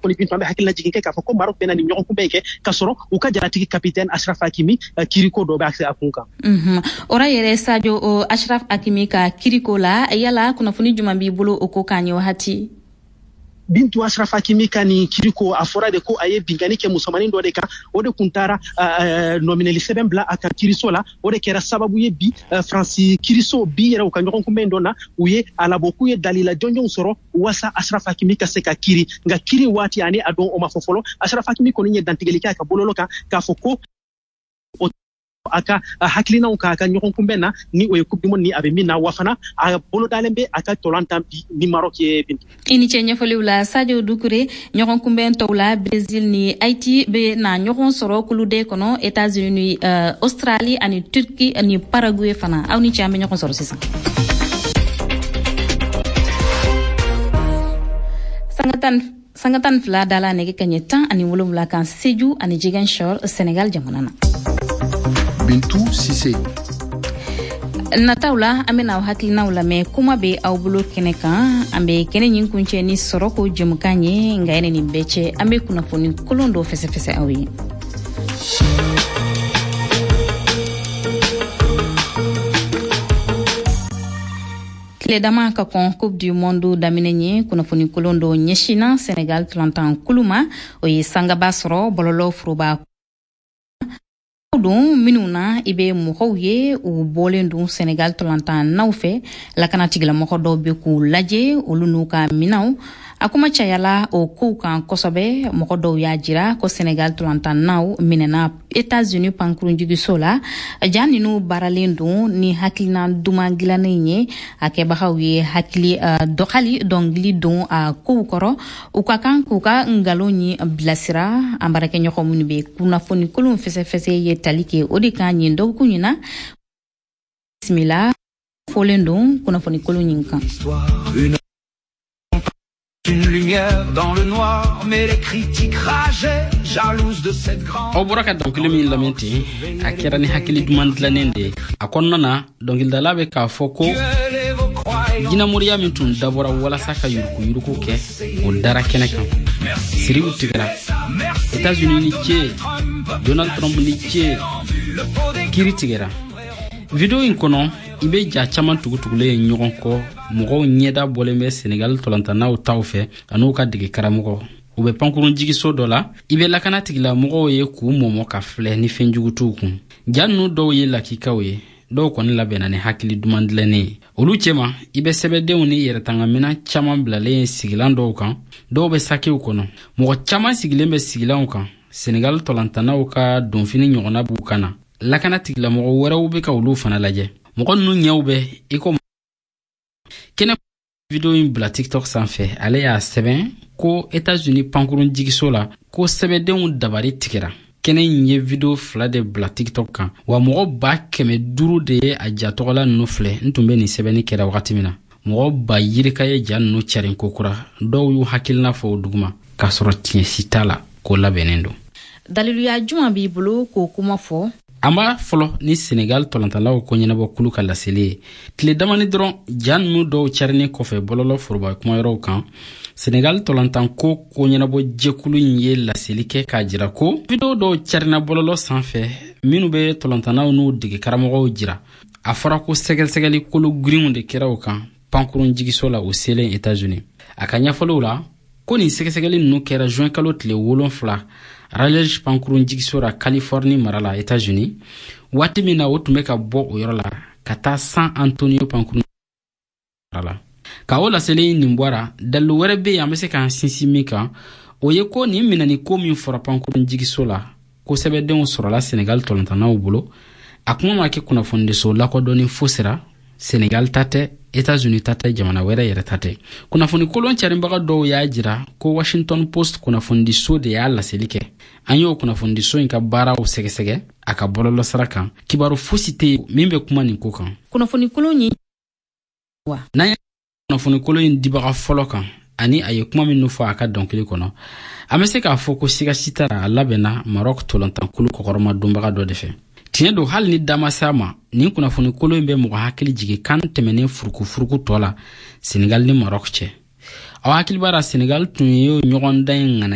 koni bin fambe hakilna jigin ke ka fako Maroc benani ñokon kumbe ke kasoro u ka jaratigi capitaine Achraf Hakimi kiriko do be accès akunka ora yere Sadio Achraf Hakimi ka kiriko la yala kuna funi juma bi bolo o ko kanyo hati bintu Achraf Hakimi kani kiriko afora de ko aye bingani ke musomani ndo de ka o de kuntara nominali seben bla aka kiriso la o de kera sababu ye bi Francis kiriso bi yera ka ñokon kumbe ndona uye ala boku ye dalila jonjon soro wasa Achraf Hakimi ka se ka kiri nga kiri wati ani adon o mafofolo Achraf Hakimi ko ni dantigeli ka bololo ka foko aka haklina ka ñokon kumbe na ni o coupe du monde ni abe mina wafana a bolo dalembe aka tolantam bi ni Maroc ye bintu ini chenye foliwla Sadio Doucouré ñokon kumbe tawla Brésil ni Haïti be na ñokon soro kulude kono États-Unis Australie ani Turquie ani Paraguay fana awni ci ambe ñokon soro sisa sangatan fla dala nege kanyetan ani wolumla kan Sédhiou ani Ziguinchor Sénégal jamonana Bintou Cissé natawla amena hakilina wala me kuma be awbulo keneka ambe kene nyin kunche ni soroko jemukanye ngaene ni beche ambe kuna foni kolondo fese awi Kile dama ka kon Coupe du Monde daminenye kuna foni kolondo nyeshina Sénégal 30 ans kuluma oyi sanga basro bololo fruba don minuna ibe moxowye u bolendun Sénégal 30 ans nawfe la kanatigla moxodo be ku laje ulunuka minaw akuma chayala o kukan kosobe moxodo ya jira ko Sénégal 30 ans naw minena États-Unis pankurunjigi sola janinu baralendun ni hakilina duma gilanenye ake baxawye hakili doxali dongli don a kukoro ukakan kuka ngaloni blasira ambarake ñoxo munbe kuna foni kolum fese ye talike odika nyindo kunyina bismillah folendon kuna foni kolonyinka une lumière dans le noir mais les critiques rageaient jalouses de cette grande oburaka donc le min lamenti akira ni hakili dumandlanende akonnana donc il dalabe ka foko gina muriya min tun dabora wala saka yurku ke o dara keneka siri utigra États-Unis ni che Donald Trump ni che kiri tigera video in kono ibe ja chaman tugutugule ñogon ko mogo ñeda boleme Sénégal tolantana o tawfe anu ka dige karamogo ube pankurun jigi so dola ibe lakana tigila mogo ye ku momo ka fle ni fenjugutuku jannu do ye lakikawe do ko ni labena ne hakili dumandlene olu chema ibe sebedew ni yeretanga mina chaman blale sigilan do kan do be sakiw kono mogo chaman sigilembe sigilan kan Sénégal tolantana o ka donfini ñogona bukana lakana tigila mogo waraw be ka olu fana laje mogo nu nyawbe iko kene video in bla TikTok sanfɛ ale y'a sɛbɛn ko États-Unis pankurun jigiso la ko sɛbɛdenw dabari tigɛra kene ye video fila de bla TikTok kan wa mɔgɔ ba 500 de ye a ja tɔgɔla nunu filɛ n tun bɛ nin sɛbɛnni kɛra wagati min na mɔgɔ ba yirika ye ja nunu cɛrin kokura dɔw y'u hakilina fɔ o duguma k'a sɔrɔ tiɲɛ si t'a la ko labɛnnen don daliluya juma b'i bolo k'o kuma fɔ amba folo ni Sénégal tolantalaw ko ñenabo kulu ka laseli tile damani dron jannu do charni ko fe bololo furba kuma yoro kan Sénégal tolantan ko ñenabo jekulu ñe laseli ke ka jira ko video do charna bololo sanfɛ minu be tolantanaw nu dige karamo jira afara ko segel kulu green de keraw kan pankurun jigiso la o selen États-Unis akanya folo la ko ni segel nu kera juin kalo tile wolon fla Raleigh pankurun jigisora Californie marala États-Unis wati mina otume ka bo o yorola kata San Antonio pankurun marala ka ola sele ni mbwara dalu werebe amese kan sinsimika oyeko ni mina ni ko min fora pankurun jigisola ko sebeden sorola Sénégal tolantana obulo akuma make kuna fonde so la ko doni fosera Sénégal tate États-Unis tate jamana wera yere tate kuna foni kolon charimbaga do ya jira ko Washington Post kuna fondi so de ya la selike anyo kuna fondi so inka bara o sege aka bololo saraka kibaru fosite mimbe kuma ni ko kan kuna foni koloni wa na kuna foni koloni dibaga folokan ani aye kuma min no fa aka donkili kono amese ka foko siga sitara labena Maroc tolontan kulu kokoroma dumbaga do defe tiɲɛ do hali ni damasama ni kunnafoni kolo in bɛ mɔgɔ hakili jigi kan tɛmɛnen furuku tɔ la Sénégal ni Maroc cɛ aw hakili b'ara Sénégal tun ye ɲɔgɔn dan in ŋana